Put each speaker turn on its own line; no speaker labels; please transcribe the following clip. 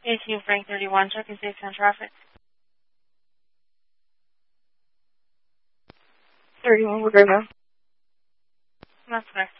18 Frank 31, checking safety on traffic.
31, we're good now.
That's correct.